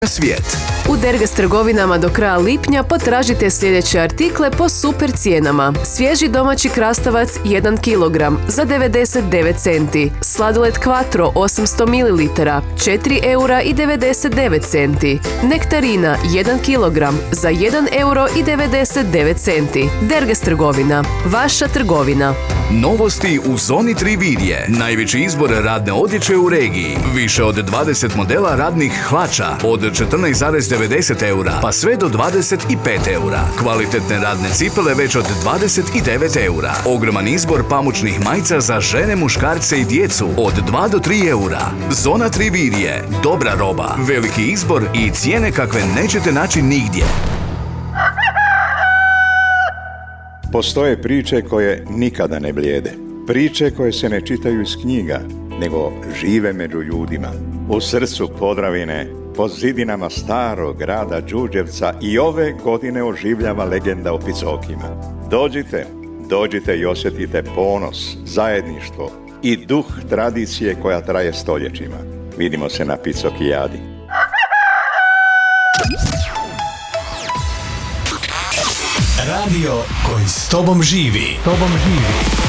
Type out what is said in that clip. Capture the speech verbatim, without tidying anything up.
Svijet. U Dergas trgovinama do kraja lipnja potražite sljedeće artikle po super cijenama. Svježi domaći krastavac jedan kilogram za devedeset devet centi. Sladoled Quattro osamsto mililitara četiri eura i devedeset devet centi. Nektarina jedan kilogram za jedan euro i devedeset devet centi. Dergas trgovina. Vaša trgovina. Novosti u zoni Trivirje. Najveći izbor radne odjeće u regiji. Više od dvadeset modela radnih hlača od četrnaest zarez devedeset eura pa sve do dvadeset pet eura. Kvalitetne radne cipele već od dvadeset devet eura. Ogroman izbor pamučnih majica za žene, muškarce i djecu od dva do tri eura. Zona Trivirje. Dobra roba, veliki izbor i cijene kakve nećete naći nigdje. Postoje priče koje nikada ne blijede. Priče koje se ne čitaju iz knjiga, nego žive među ljudima. U srcu Podravine, po zidinama starog grada Đurđevca i ove godine oživljava legenda o Picokima. Dođite, dođite i osjetite ponos, zajedništvo i duh tradicije koja traje stoljećima. Vidimo se na Picokijadi. Radio koji s tobom živi. Tobom živi.